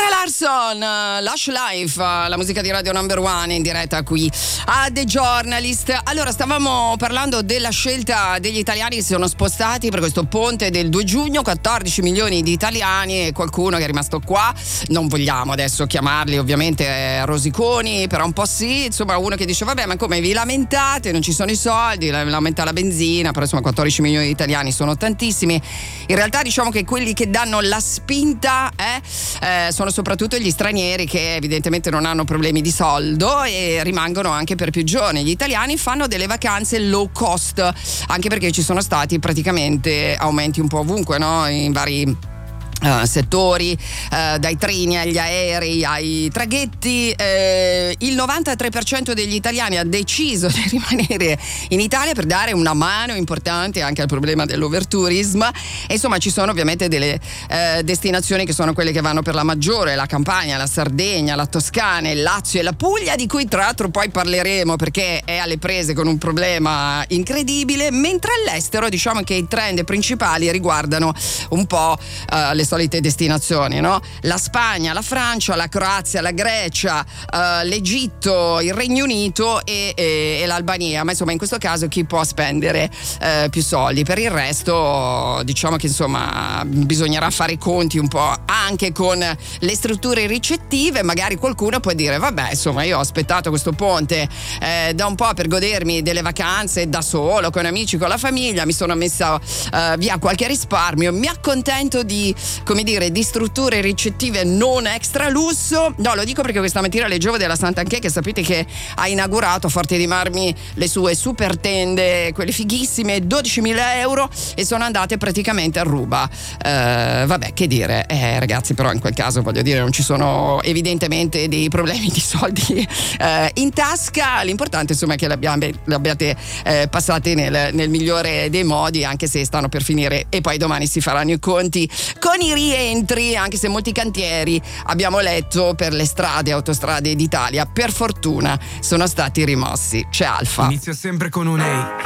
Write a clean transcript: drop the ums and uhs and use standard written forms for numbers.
Larson, Lush Life, la musica di Radio Number One in diretta qui a The Journalist. Allora, stavamo parlando della scelta degli italiani che si sono spostati per questo ponte del 2 giugno, 14 milioni di italiani e qualcuno che è rimasto qua. Non vogliamo adesso chiamarli ovviamente rosiconi, però un po' sì, insomma uno che dice vabbè ma come vi lamentate, non ci sono i soldi, aumenta la benzina, però insomma 14 milioni di italiani sono tantissimi. In realtà diciamo che quelli che danno la spinta sono soprattutto gli stranieri che evidentemente non hanno problemi di soldo e rimangono anche per più giorni. Gli italiani fanno delle vacanze low cost, anche perché ci sono stati praticamente aumenti un po' ovunque, no? In vari settori, dai treni agli aerei ai traghetti. Il 93% degli italiani ha deciso di rimanere in Italia per dare una mano importante anche al problema dell'overtourism. E insomma ci sono ovviamente delle destinazioni che sono quelle che vanno per la maggiore: la Campania, la Sardegna, la Toscana, il Lazio e la Puglia, di cui tra l'altro poi parleremo perché è alle prese con un problema incredibile, mentre all'estero diciamo che i trend principali riguardano un po' le solite destinazioni, no? La Spagna, la Francia, la Croazia, la Grecia, l'Egitto, il Regno Unito e l'Albania. Ma insomma in questo caso chi può spendere più soldi? Per il resto diciamo che insomma bisognerà fare i conti un po' anche con le strutture ricettive. Magari qualcuno può dire vabbè insomma io ho aspettato questo ponte da un po' per godermi delle vacanze da solo, con amici, con la famiglia, mi sono messa via qualche risparmio, mi accontento di, come dire, di strutture ricettive non extra lusso. No, lo dico perché questa mattina leggevo della Sant'Anché che sapete che ha inaugurato a Forte dei Marmi le sue super tende, quelle fighissime, 12.000 euro, e sono andate praticamente a ruba. Vabbè, che dire, ragazzi, però in quel caso voglio dire non ci sono evidentemente dei problemi di soldi in tasca. L'importante insomma è che l'abbiate passate nel migliore dei modi, anche se stanno per finire e poi domani si faranno i conti con i rientri, anche se molti cantieri, abbiamo letto, per le strade e autostrade d'Italia per fortuna sono stati rimossi. C'è Alfa. Inizia sempre con un ehi.